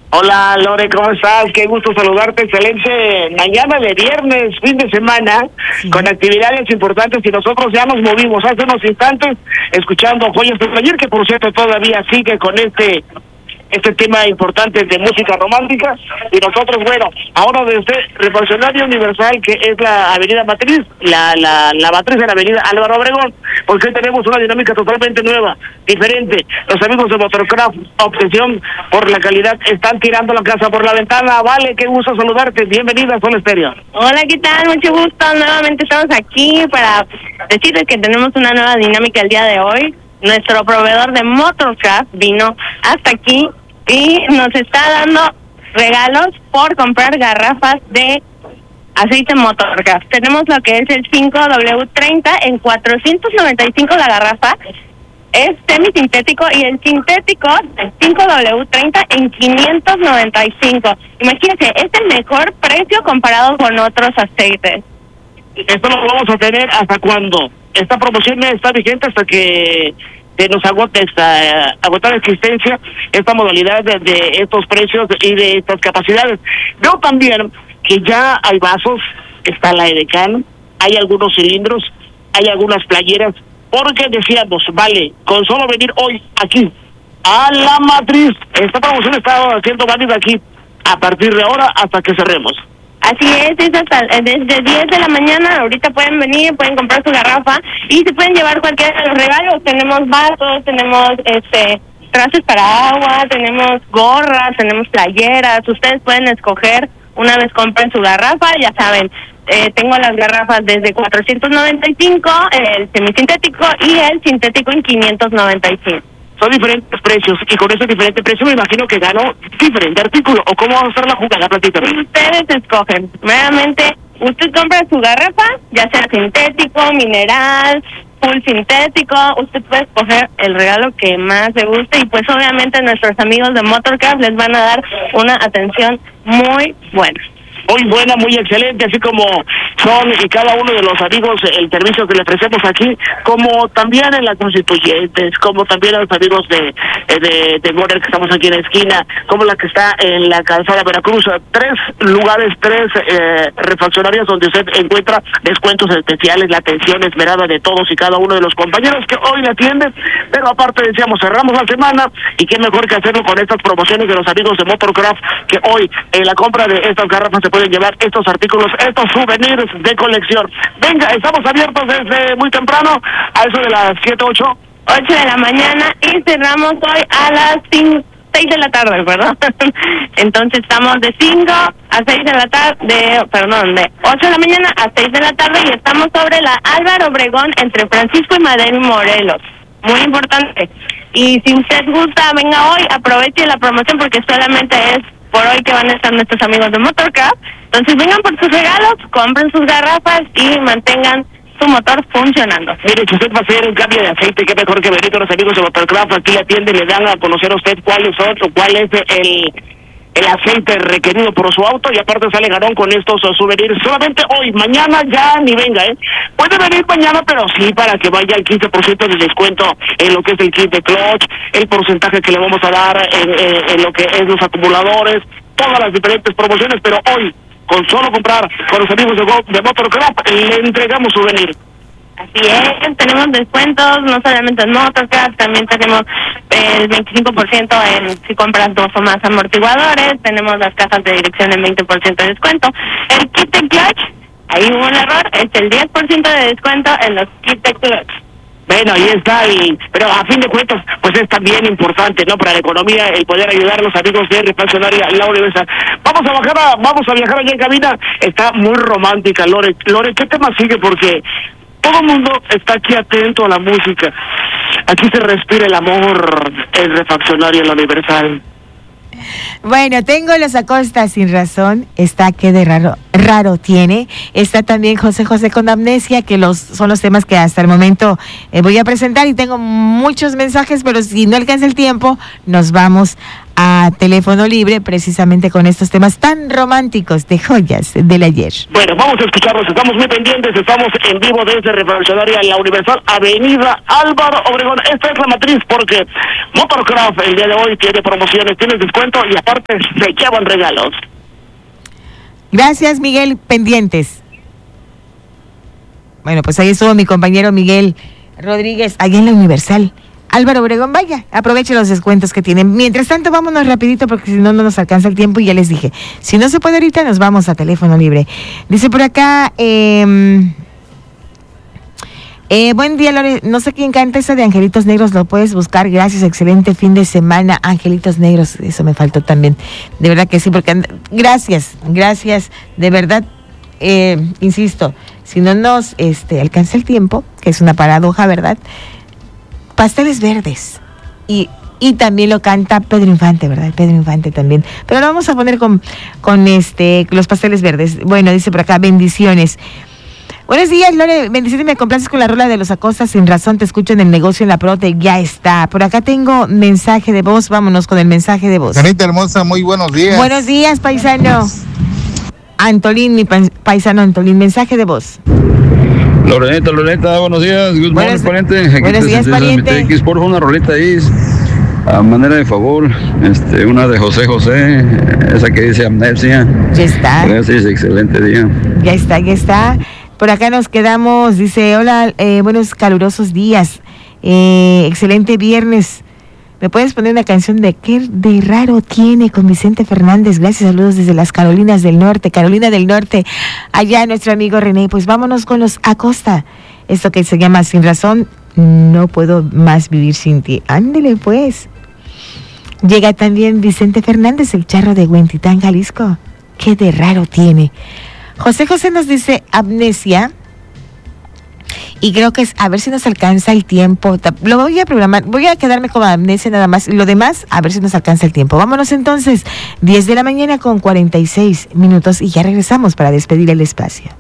Hola Lore, ¿cómo estás? Qué gusto saludarte, excelente mañana de viernes, fin de semana, sí, con actividades importantes y nosotros ya nos movimos hace unos instantes escuchando Joyas del Taller, que por cierto todavía sigue con este tema importante de música romántica, y nosotros, bueno, ahora desde Refaccionaria Universal, que es la avenida Matriz, la matriz de la avenida Álvaro Obregón, porque tenemos una dinámica totalmente nueva, diferente. Los amigos de Motorcraft, obsesión por la calidad, están tirando la casa por la ventana. Vale, qué gusto saludarte, bienvenida a Sol Estéreo. Hola, ¿qué tal? Mucho gusto, nuevamente estamos aquí para decirles que tenemos una nueva dinámica el día de hoy. Nuestro proveedor de Motorcraft vino hasta aquí y nos está dando regalos por comprar garrafas de aceite Motorcraft. Tenemos lo que es el 5W30 en 495 la garrafa, es semisintético, y el sintético, el 5W30 en 595. Imagínense, es el mejor precio comparado con otros aceites. Esto lo vamos a tener ¿hasta cuándo? Esta promoción está vigente hasta que nos agote agotar existencia esta modalidad de estos precios y de estas capacidades. Veo también que ya hay vasos, está la Edecán, hay algunos cilindros, hay algunas playeras, porque decíamos, vale, con solo venir hoy aquí a la matriz, esta promoción está siendo válida aquí a partir de ahora hasta que cerremos. Así es hasta desde 10 de la mañana. Ahorita pueden venir, pueden comprar su garrafa y se pueden llevar cualquiera de los regalos. Tenemos vasos, tenemos trastes para agua, tenemos gorras, tenemos playeras. Ustedes pueden escoger una vez compren su garrafa, ya saben. Tengo las garrafas desde 495, el semisintético y el sintético en 595. Son diferentes precios, y con ese diferente precio me imagino que gano diferente artículo. ¿O cómo va a ser la jugada? Platícame. Ustedes escogen. Nuevamente, usted compra su garrafa, ya sea sintético, mineral, full sintético. Usted puede escoger el regalo que más le guste, y pues obviamente nuestros amigos de Motorcraft les van a dar una atención muy buena. Muy buena, muy excelente, así como son y cada uno de los amigos el servicio que le ofrecemos aquí, como también en las Constituyentes, como también a los amigos de Warner, que estamos aquí en la esquina, como la que está en la calzada Veracruz. 3 lugares, 3 refaccionarias donde usted encuentra descuentos especiales, la atención esmerada de todos y cada uno de los compañeros que hoy le atienden. Pero aparte, decíamos, cerramos la semana, y qué mejor que hacerlo con estas promociones de los amigos de Motorcraft, que hoy en la compra de estas garrafas se pueden llevar estos artículos, estos souvenirs de colección. Venga, estamos abiertos desde muy temprano, a eso de las 7, 8 de la mañana, y cerramos hoy a las 6 de la tarde, ¿verdad? Entonces estamos de 5 a 6 de la tarde, de 8 de la mañana a 6 de la tarde, y estamos sobre la Álvaro Obregón, entre Francisco y Madero y Morelos. Muy importante. Y si usted gusta, venga hoy, aproveche la promoción, porque solamente es por hoy que van a estar nuestros amigos de Motorcraft. Entonces vengan por sus regalos, compren sus garrafas y mantengan su motor funcionando. Mire, si usted va a hacer un cambio de aceite, qué mejor que venir con los amigos de Motorcraft. Aquí le atienden, le dan a conocer a usted cuáles son o cuál es el aceite requerido por su auto, y aparte sale ganón con estos souvenirs. Solamente hoy, mañana ya ni venga, puede venir mañana, pero sí para que vaya el 15% de descuento en lo que es el kit de clutch, el porcentaje que le vamos a dar en lo que es los acumuladores, todas las diferentes promociones. Pero hoy, con solo comprar con los amigos de Motorcraft, le entregamos souvenir. Así es, tenemos descuentos, no solamente en Motorcraft, también tenemos el 25% en si compras 2 o más amortiguadores, tenemos las cajas de dirección en 20% de descuento. El kit de clutch, ahí hubo un error, es el 10% de descuento en los kits de clutch. Bueno, ahí está, pero a fin de cuentas, pues es también importante, ¿no?, para la economía, el poder ayudar a los amigos de Refaccionaria La Universal. Vamos a viajar allá en cabina. Está muy romántica, Lore, ¿qué tema sigue? Porque todo el mundo está aquí atento a la música. Aquí se respira el amor en Refaccionaria La Universal. Bueno, tengo Los Acosta Sin Razón, está que de raro tiene, está también José con Amnesia, que son los temas que hasta el momento voy a presentar, y tengo muchos mensajes, pero si no alcanza el tiempo, nos vamos a Teléfono Libre, precisamente con estos temas tan románticos de joyas del ayer. Bueno, vamos a escucharlos, estamos muy pendientes, estamos en vivo desde Refaccionaria La Universal, Avenida Álvaro Obregón. Esta es la matriz porque Motorcraft el día de hoy tiene promociones, tiene descuento y aparte se llevan regalos. Gracias, Miguel, pendientes. Bueno, pues ahí estuvo mi compañero Miguel Rodríguez, allá en La Universal. Álvaro Obregón, vaya, aproveche los descuentos que tienen. Mientras tanto, vámonos rapidito porque si no, no nos alcanza el tiempo y ya les dije, si no se puede ahorita, nos vamos a Teléfono Libre. Dice por acá, buen día, Lore, no sé quién canta esa de Angelitos Negros, lo puedes buscar, gracias, excelente fin de semana, Angelitos Negros, eso me faltó también, de verdad que sí, porque gracias, de verdad, insisto, si no nos alcanza el tiempo, que es una paradoja, ¿verdad?, Pasteles Verdes, y también lo canta Pedro Infante, ¿verdad? Pedro Infante también, pero lo vamos a poner con los Pasteles Verdes. Bueno, dice por acá, bendiciones. Buenos días, Lore, bendiciones, me complaces con la rola de Los Acosta, Sin Razón, te escucho en el negocio en La Prote, ya está. Por acá tengo mensaje de voz, vámonos con el mensaje de voz. Carita hermosa, muy buenos días. Buenos días, paisano. Antolín, mi paisano Antolín, mensaje de voz. Loreta, buenos días. Good morning, pariente. Aquí buenos días, pariente. Por una rolita ahí, a manera de favor, una de José José, esa que dice Amnesia. Ya está. Gracias, excelente día. Ya está. Por acá nos quedamos, dice, hola, buenos calurosos días, excelente viernes. ¿Me puedes poner una canción de Qué de Raro Tiene con Vicente Fernández? Gracias, saludos desde las Carolina del Norte, allá nuestro amigo René. Pues vámonos con Los Acosta, esto que se llama Sin Razón, no puedo más vivir sin ti. Ándele pues. Llega también Vicente Fernández, el charro de Huentitán, Jalisco. Qué de raro tiene. José José nos dice Amnesia. Y creo que es, a ver si nos alcanza el tiempo. Lo voy a programar, voy a quedarme con Amnesia nada más. Lo demás, a ver si nos alcanza el tiempo. Vámonos entonces, 10 de la mañana con 46 minutos y ya regresamos para despedir el espacio.